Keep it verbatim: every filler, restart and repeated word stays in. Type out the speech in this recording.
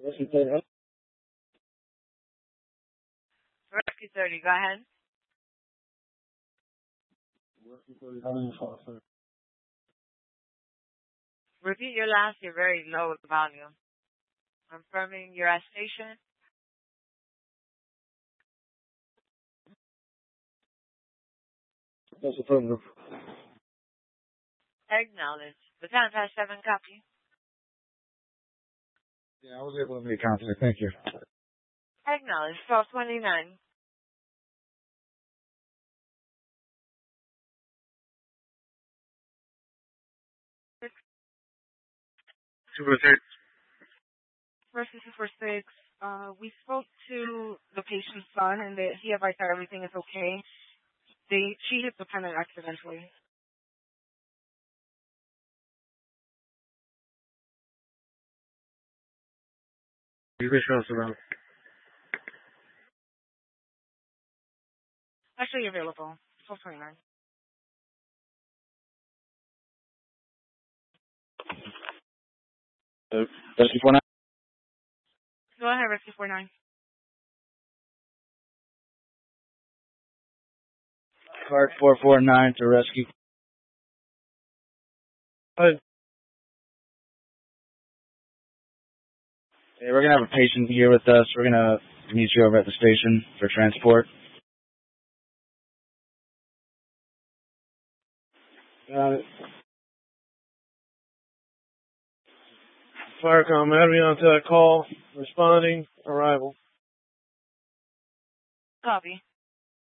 Rescue thirty. Rescue thirty, go ahead. Rescue thirty, how many shots, sir? Repeat your last, you're very low with the volume. Confirming you're at station. That's affirmative. Acknowledge. The time past seven, copy. Yeah, I was able to make contact. Thank you. Acknowledge. twelve twenty-nine. Super six. Versus Super six. Uh, we spoke to the patient's son, and they, he advised that everything is okay. They, she hit the pennant accidentally. You can show us around. Actually available. twelve twenty-nine. Uh, Rescue four nine. Go ahead, Rescue forty-nine. Card four four nine to rescue. Hi. Hey, we're gonna have a patient here with us. We're gonna meet you over at the station for transport. Got it. Firecom, add me onto that call. Responding. Arrival. Copy.